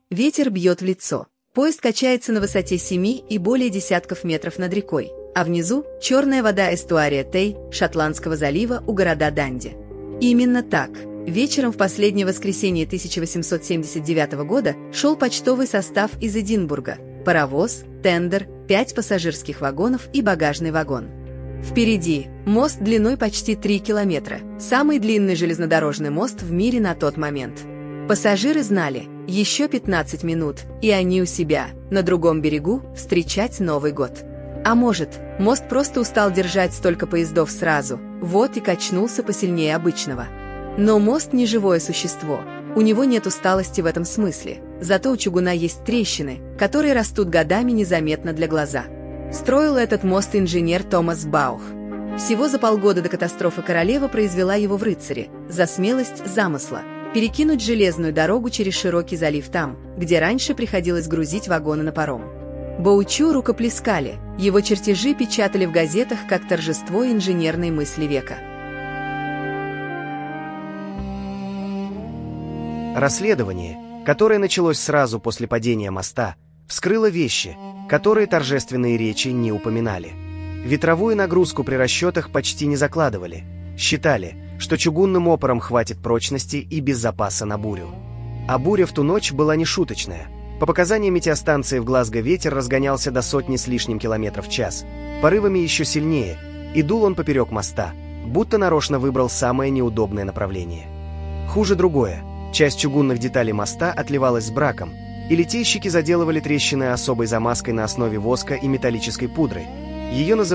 Ветер бьет в лицо. Поезд качается на высоте 7 и более десятков метров над рекой, а внизу – черная вода эстуария Тей, Шотландского залива у города Данди. Именно так. Вечером в последнее воскресенье 1879 года шел почтовый состав из Эдинбурга, паровоз, тендер, 5 пассажирских вагонов и багажный вагон. Впереди мост длиной почти 3 километра, самый длинный железнодорожный мост в мире на тот момент. Пассажиры знали, еще 15 минут, и они у себя, на другом берегу, встречать Новый год. А может, мост просто устал держать столько поездов сразу, вот и качнулся посильнее обычного. Но мост не живое существо, у него нет усталости в этом смысле, зато у чугуна есть трещины, которые растут годами незаметно для глаза. Строил этот мост инженер Томас Баух. Всего за полгода до катастрофы королева произвела его в «Рыцаре» за смелость замысла перекинуть железную дорогу через широкий залив там, где раньше приходилось грузить вагоны на паром. Боучу рукоплескали, его чертежи печатали в газетах как торжество инженерной мысли века. Расследование, которое началось сразу после падения моста, вскрыло вещи, которые торжественные речи не упоминали. Ветровую нагрузку при расчетах почти не закладывали. Считали, что чугунным опорам хватит прочности и без запаса на бурю. А буря в ту ночь была нешуточная. По показаниям метеостанции в Глазго ветер разгонялся до 100 с лишним километров в час, порывами еще сильнее, и дул он поперек моста, будто нарочно выбрал самое неудобное направление. Хуже другое. Часть чугунных деталей моста отливалась с браком, и литейщики заделывали трещины особой замазкой на основе воска и металлической пудры. Ее называли